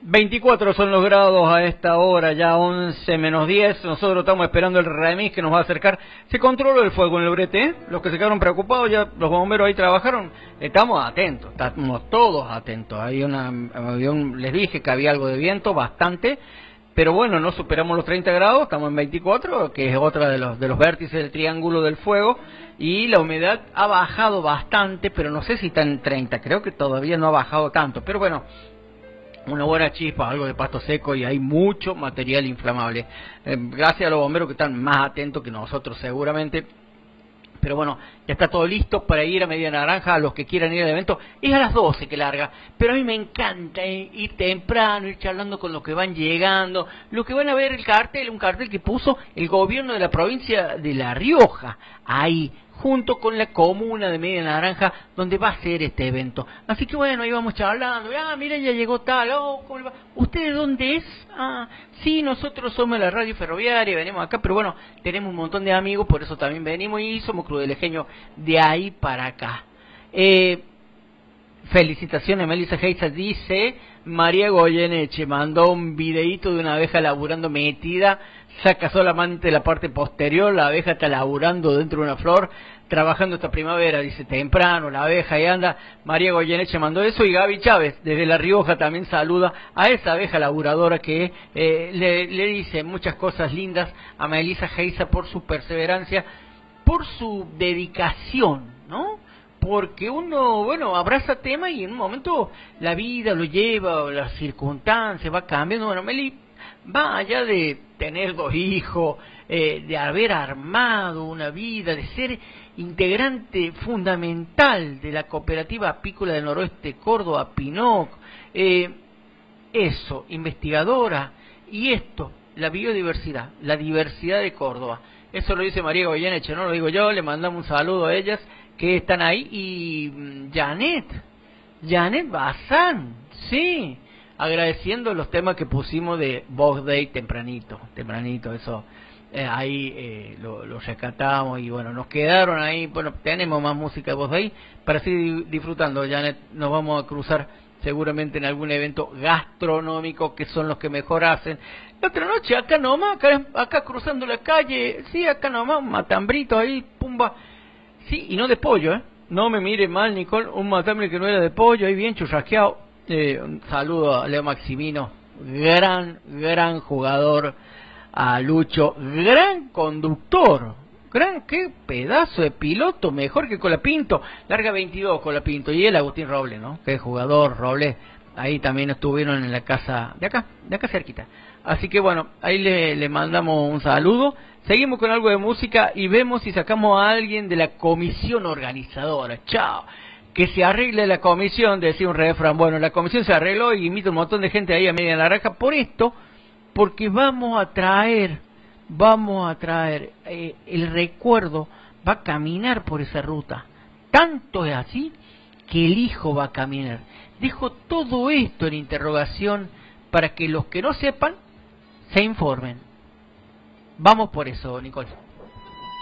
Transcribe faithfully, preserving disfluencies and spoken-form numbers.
veinticuatro son los grados a esta hora, ya once menos diez. Nosotros estamos esperando el remis que nos va a acercar. Se controló el fuego en el brete, los que se quedaron preocupados, ya los bomberos ahí trabajaron. Estamos atentos, estamos todos atentos. Hay una, había un, les dije que había algo de viento, bastante, pero bueno, no superamos los treinta grados, estamos en veinticuatro, que es otra de los, de los vértices del triángulo del fuego, y la humedad ha bajado bastante, pero no sé si está en treinta, creo que todavía no ha bajado tanto, pero bueno, una buena chispa, algo de pasto seco y hay mucho material inflamable. Eh, gracias a los bomberos que están más atentos que nosotros seguramente. Pero bueno, ya está todo listo para ir a Media Naranja, a los que quieran ir al evento. Es a las doce que larga, pero a mí me encanta eh, ir temprano, ir charlando con los que van llegando, los que van a ver el cartel, un cartel que puso el gobierno de la provincia de La Rioja, ahí, junto con la comuna de Media Naranja, donde va a ser este evento. Así que bueno, ahí vamos charlando. Ah, miren, ya llegó tal. Oh, ¿cómo le va? ¿Usted de dónde es? Ah, sí, nosotros somos la radio ferroviaria, venimos acá, pero bueno, tenemos un montón de amigos, por eso también venimos y somos crudelejeños de ahí para acá. Eh, felicitaciones, Melissa Heiza, dice María Goyeneche, mandó un videíto de una abeja laburando metida, saca solamente la parte posterior, la abeja está laburando dentro de una flor, trabajando esta primavera, dice temprano, la abeja y anda. María Goyeneche mandó eso, y Gaby Chávez, desde La Rioja, también saluda a esa abeja laburadora que eh, le, le dice muchas cosas lindas a Melissa Heiza por su perseverancia, por su dedicación, ¿no? Porque uno, bueno, abraza tema y en un momento la vida lo lleva, las circunstancias va cambiando. Bueno, Meli va allá de tener dos hijos, eh, de haber armado una vida, de ser integrante fundamental de la cooperativa apícola del noroeste Córdoba, Pinoc, eh, eso, investigadora, y esto, la biodiversidad, la diversidad de Córdoba. Eso lo dice María Goyeneche, no lo digo yo, le mandamos un saludo a ellas que están ahí, y Janet, Janet Bazán, sí, agradeciendo los temas que pusimos de Vox Day tempranito, tempranito, eso, eh, ahí eh, lo, lo rescatamos, y bueno, nos quedaron ahí, bueno, tenemos más música de Vox Day para seguir disfrutando. Janet, nos vamos a cruzar seguramente en algún evento gastronómico, que son los que mejor hacen. La otra noche, acá nomás, acá, acá cruzando la calle, sí, acá nomás, un matambrito ahí, pumba. Sí, y no de pollo, ¿eh? No me mire mal, Nicole, un matambre que no era de pollo, ahí bien churrasqueado. Eh, un saludo a Leo Maximino, gran, gran jugador, a Lucho, gran conductor, gran, qué pedazo de piloto, mejor que Colapinto, larga veintidós Colapinto, y el Agustín Robles, ¿no? Qué jugador, Robles, ahí también estuvieron en la casa, de acá, de acá cerquita. Así que bueno, ahí le, le mandamos un saludo. Seguimos con algo de música y vemos si sacamos a alguien de la comisión organizadora. Chao. Que se arregle la comisión, decía un refrán. Bueno, la comisión se arregló y invita un montón de gente ahí a Media Naranja por esto, porque vamos a traer, vamos a traer, eh, el recuerdo va a caminar por esa ruta. Tanto es así que el hijo va a caminar. Dejo todo esto en interrogación para que los que no sepan se informen. Vamos por eso, Nicole.